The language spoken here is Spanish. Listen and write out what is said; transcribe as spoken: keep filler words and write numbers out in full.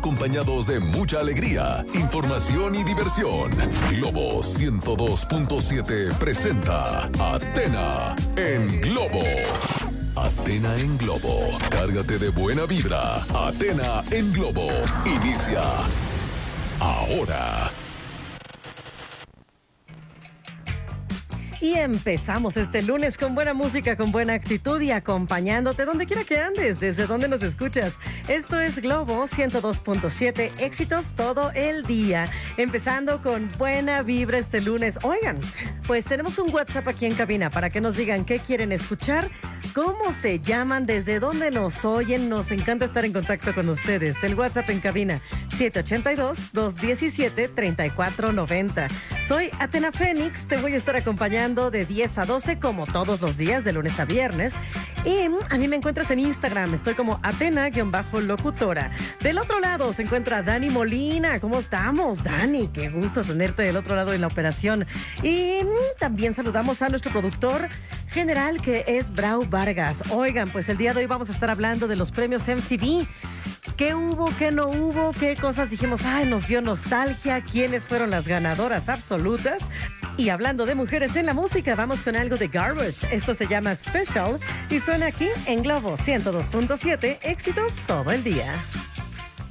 acompañados de mucha alegría, información y diversión. Globo ciento dos punto siete presenta Athena en Globo. Athena en Globo. Cárgate de buena vibra. Athena en Globo. Inicia ahora. Y empezamos este lunes con buena música, con buena actitud y acompañándote donde quiera que andes, desde donde nos escuchas. Esto es Globo ciento dos punto siete, éxitos todo el día. Empezando con buena vibra este lunes. Oigan, pues tenemos un WhatsApp aquí en cabina para que nos digan qué quieren escuchar, cómo se llaman, desde dónde nos oyen. Nos encanta estar en contacto con ustedes. El WhatsApp en cabina, siete ocho dos, dos uno siete, tres cuatro nueve cero. Soy Athena Fénix, te voy a estar acompañando de diez a doce, como todos los días, de lunes a viernes. Y a mí me encuentras en Instagram, estoy como Athena-locutora. Del otro lado se encuentra Dani Molina. ¿Cómo estamos, Dani? Qué gusto tenerte del otro lado en la operación. Y también saludamos a nuestro productor general, que es Brau Vargas. Oigan, pues el día de hoy vamos a estar hablando de los premios M T V. ¿Qué hubo, qué no hubo? ¿Qué cosas dijimos? Ay, nos dio nostalgia. ¿Quiénes fueron las ganadoras absolutas? Y hablando de mujeres en la música, vamos con algo de Garbage. Esto se llama Special y suena aquí en Globo ciento dos punto siete, éxitos todo el día.